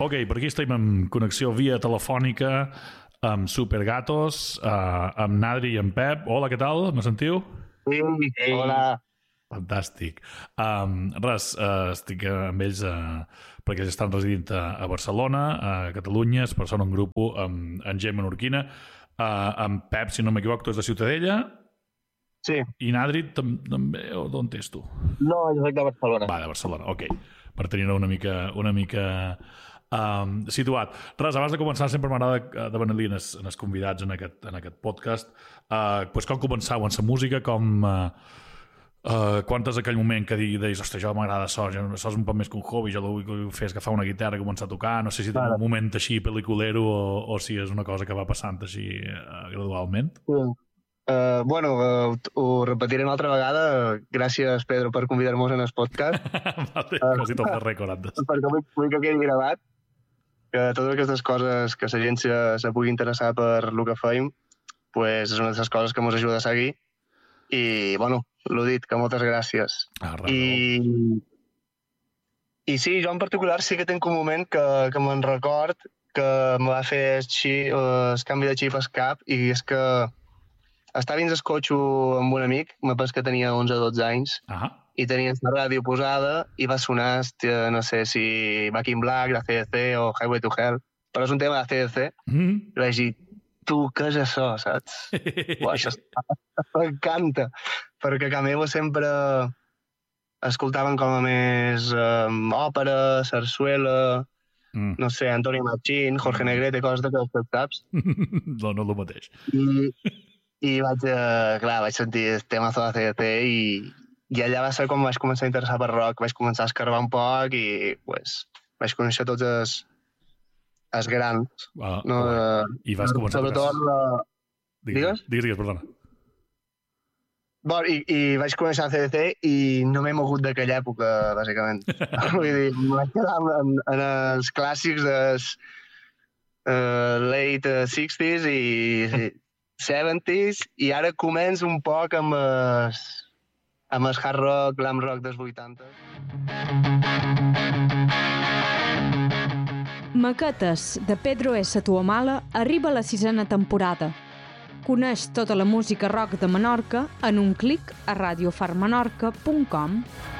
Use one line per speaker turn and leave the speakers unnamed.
Ok, per aquí estem en connexió via telefònica amb Supergatos, amb Nadri i amb Pep. Hola, què tal? Me sentiu?
Sí, hola.
Fantàstic. Estic amb ells perquè ells estan residint a Barcelona, a Catalunya, es persona un grup amb gent menorquina, amb Pep, si no m'equivoco, tu és de Ciutadella.
Sí.
I Nadri també, o d'on és tu?
No, jo soc de Barcelona.
Va, de Barcelona, ok. Per tenir-ho una mica situat. Res, abans de començar sempre m'agrada de venir en els convidats en aquest podcast. Pues com començau en la música, quan és aquell moment que deies, ostres, jo m'agrada això és un poc més que un hobby, jo vull fer agafar una guitarra i començar a tocar, no sé si tens un moment així pel·liculero o si és una cosa que va passant així gradualment.
Ho repetiré una altra vegada. Gràcies, Pedro, per convidar-nos en el podcast.
Vale, quasi tot de rècord antes.
Perquè vull que quedi gravat que totes aquestes coses que la gent se pugui interessar per el que feim, pues és una de les coses que ens ajuda a seguir. I, l'ho dit, que moltes gràcies. I sí, jo en particular sí que tinc un moment que me'n record que em va fer el canvi de xip al cap, i és que estava dins el cotxe amb un amic, me penso que tenia 11 o 12 anys, i tenia la ràdio posada i va sonar, no sé si Back in Black, de CDC o Highway to Hell, però és un tema de CDC, i vaig dir, tu, què és això, saps? Això m'encanta, perquè a casa meva sempre escoltaven com a més òpera, sarsuela, no sé, Antonio Machín, Jorge Negrete, coses d'aquestes, saps?
No el mateix.
I vaig sentir el temazo de CDC i allà va ser com vaig començar a interessar per rock, vaig començar a escarbar un poc i vaig conèixer tots els grans.
I vas començar a
tocar...
Digues, perdona.
I vaig començar a CDC i no m'he mogut d'aquella època, bàsicament. Vull dir, em vaig quedar en els clàssics dels late 60s i 70s, i ara començo un poc amb el hard rock, glam rock dels 80.
Maquetes, de Pedro S. Tuamala, arriba a la 6ª temporada. Coneix tota la música rock de Menorca en un clic a radiofarmenorca.com.